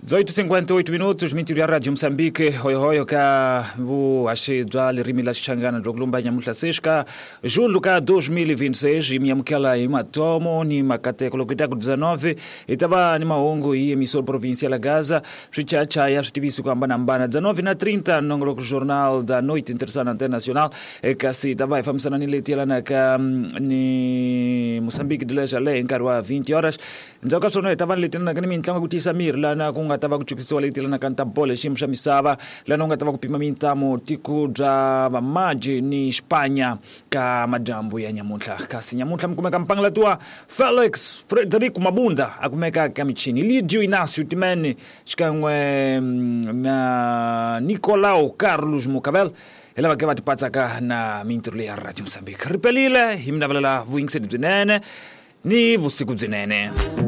18:58 minutos, mitiro ya Radio Moçambique, hoyo ka ashidwa lirimi la Xangana Droglumba nyamuhla sexka julho ka 2026 imyamukela imatomo ni makate kolokitaku 19 itaba ni mahungu hii emissora provincial ya Gaza swichachaya switiviso kwamba nambana 19:30 nongolo ku jornal da noite interessante internacional kasi tava ifamsana ni letela na ka ni Moçambique de la Jale enkarwa 20 horas njoka sono tava letela na kanimi ntlanga kutisa mirla na kunga tava kuchukisiwa letela na kanta pole shimsha misava lana unga tava kupima mintamo tiku dra maji ni Espanya ka madambu ya nyamuhla kasi nyamuhla mkumeka mpangla tua Felix Frederico Mabunda akumeka kamichini Lidio Inácio Timene shikangwe Nicolau Carlos Mucavel ela vakeva tipataka na mintiro ya Radio Moçambique ripelile himnavala vuingse dzinene ni vusiku dzinene.